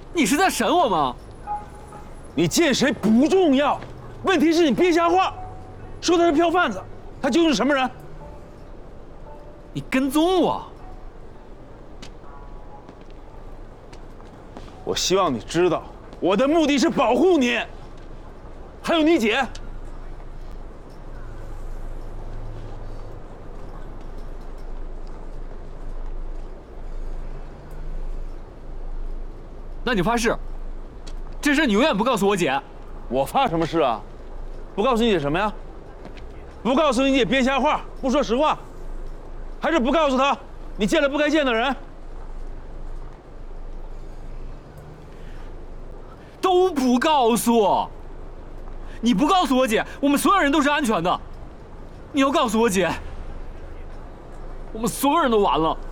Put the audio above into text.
你是在审我吗？ 你见谁不重要，问题是你编瞎话，说他是票贩子，他究竟是什么人？ 你跟踪我？ 我希望你知道，我的目的是保护你，还有你姐。 那你发誓，这事你永远不告诉我姐？ 我发什么誓啊？不告诉你姐什么呀？不告诉你姐编瞎话，不说实话，还是不告诉她你见了不该见的人？ 都不告诉。你不告诉我姐，我们所有人都是安全的。你要告诉我姐，我们所有人都完了。